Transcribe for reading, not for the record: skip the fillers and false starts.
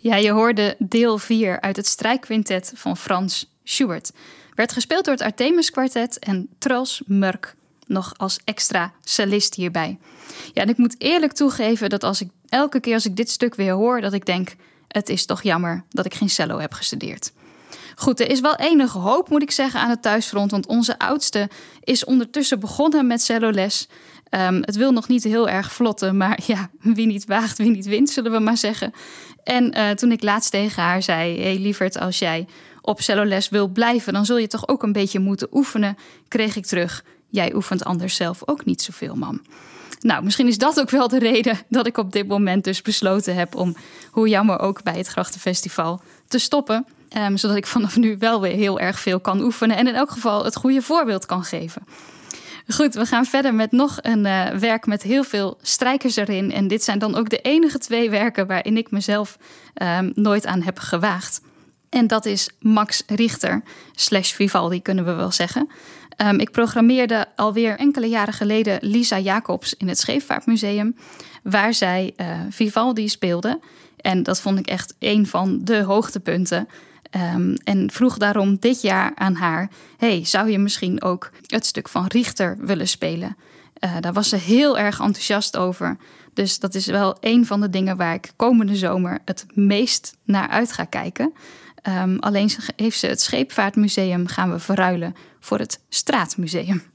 Ja, je hoorde deel 4 uit het strijkquintet van Franz Schubert. Werd gespeeld door het Artemis Quartet en Charles Murk nog als extra cellist hierbij. Ja, en ik moet eerlijk toegeven dat elke keer als ik dit stuk weer hoor, dat ik denk, het is toch jammer dat ik geen cello heb gestudeerd. Goed, er is wel enige hoop, moet ik zeggen, aan het thuisfront, want onze oudste is ondertussen begonnen met celloles. Het wil nog niet heel erg vlotten, maar ja, wie niet waagt, wie niet wint, zullen we maar zeggen. En toen ik laatst tegen haar zei, hey lieverd, als jij op celloles wil blijven, dan zul je toch ook een beetje moeten oefenen, kreeg ik terug, jij oefent anders zelf ook niet zoveel, mam. Nou, misschien is dat ook wel de reden dat ik op dit moment dus besloten heb om, hoe jammer ook, bij het Grachtenfestival te stoppen. Zodat ik vanaf nu wel weer heel erg veel kan oefenen en in elk geval het goede voorbeeld kan geven. Goed, we gaan verder met nog een werk met heel veel strijkers erin. En dit zijn dan ook de enige 2 werken waarin ik mezelf nooit aan heb gewaagd. En dat is Max Richter, /Vivaldi kunnen we wel zeggen. Ik programmeerde alweer enkele jaren geleden Lisa Jacobs in het Scheepvaartmuseum, waar zij Vivaldi speelde. En dat vond ik echt een van de hoogtepunten. En vroeg daarom dit jaar aan haar, hey, zou je misschien ook het stuk van Richter willen spelen? Daar was ze heel erg enthousiast over. Dus dat is wel een van de dingen waar ik komende zomer het meest naar uit ga kijken. Alleen heeft ze het Scheepvaartmuseum gaan we verruilen voor het Straatmuseum.